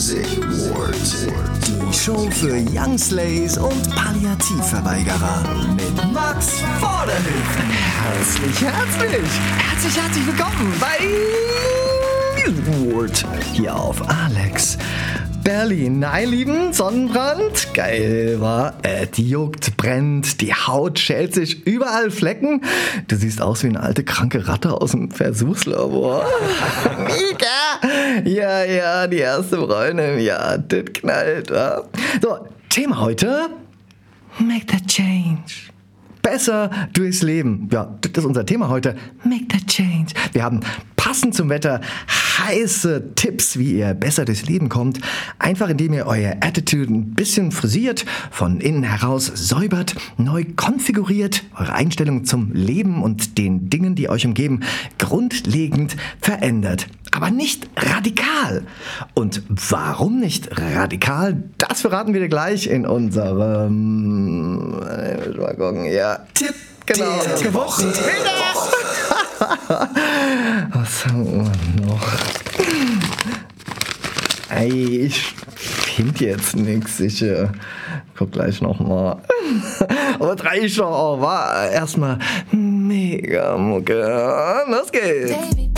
Music Ward. Die Show für Young Slays und Palliativverweigerer mit Max Vorderhöfen. Herzlich willkommen bei Music Ward hier auf Alex Berlin. Nein, lieben, Sonnenbrand, geil, war. Die juckt, brennt, die Haut schält sich, überall Flecken. Du siehst aus wie eine alte, kranke Ratte aus dem Versuchslabor. Mega! Ja, die erste Bräune im Jahr, das knallt, wa? So, Thema heute, make the change. Besser durchs Leben. Ja, das ist unser Thema heute. Make the change. Wir haben passend zum Wetter heiße Tipps, wie ihr besser durchs Leben kommt. Einfach indem ihr euer Attitude ein bisschen frisiert, von innen heraus säubert, neu konfiguriert, eure Einstellung zum Leben und den Dingen, die euch umgeben, grundlegend verändert. Aber nicht radikal. Und warum nicht radikal? Das verraten wir dir gleich in unserem mal gucken, ja, Tipp der Woche. Was haben wir noch? Ey, ich finde jetzt nichts. Ich guck gleich nochmal. Aber das reicht schon auch, war erstmal mega Mucke. Los geht's.